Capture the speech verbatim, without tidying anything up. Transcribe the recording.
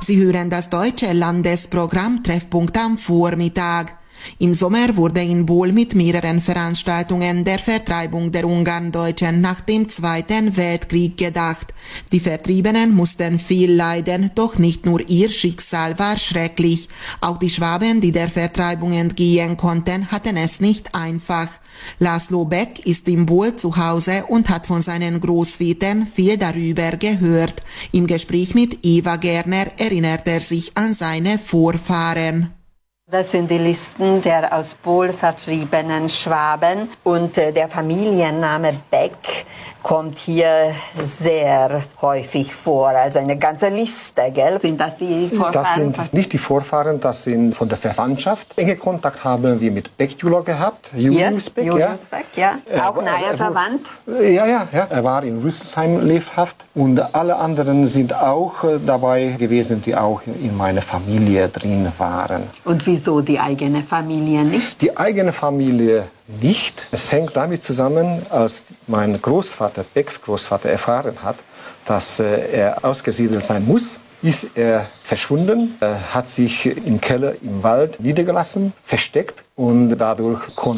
Sie hören das deutsche Landesprogramm Treffpunkt am Vormittag. Im Sommer wurde in Bol mit mehreren Veranstaltungen der Vertreibung der Ungarndeutschen nach dem Zweiten Weltkrieg gedacht. Die Vertriebenen mussten viel leiden, doch nicht nur ihr Schicksal war schrecklich. Auch die Schwaben, die der Vertreibung entgehen konnten, hatten es nicht einfach. László Beck ist in Bol zu Hause und hat von seinen Großvätern viel darüber gehört. Im Gespräch mit Eva Gerner erinnert er sich an seine Vorfahren. Das sind die Listen der aus Bol vertriebenen Schwaben und äh, der Familienname Beck kommt hier sehr häufig vor, also eine ganze Liste, gell? Sind das die Vorfahren? Das sind nicht die Vorfahren, das sind von der Verwandtschaft. Enge Kontakt haben wir mit Beck-Julo gehabt, Julius Beck, Julius ja. Beck, ja. Auch er, nahe er, verwandt? Ja, ja, ja. Er war in Rüsselsheim lebhaft und alle anderen sind auch äh, dabei gewesen, die auch in meiner Familie drin waren. Und wieso die eigene Familie nicht? Die eigene Familie nicht. Es hängt damit zusammen, als mein Großvater, Becks Großvater, erfahren hat, dass äh, er ausgesiedelt sein muss, ist er verschwunden, er hat sich im Keller im Wald niedergelassen, versteckt und dadurch konnte